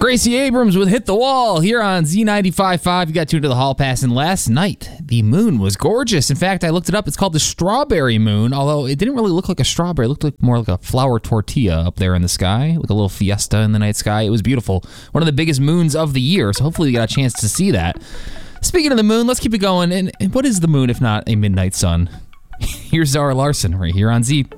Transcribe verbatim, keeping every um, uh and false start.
Gracie Abrams with Hit the Wall here on Z ninety-five point five. You got tuned to the Hall Pass, and last night the moon was gorgeous. In fact, I looked it up. It's called the Strawberry Moon, although it didn't really look like a strawberry. It looked like more like a flour tortilla up there in the sky, like a little fiesta in the night sky. It was beautiful. One of the biggest moons of the year, so hopefully we got a chance to see that. Speaking of the moon, let's keep it going. And, and what is the moon if not a midnight sun? Here's Zara Larson right here on Z.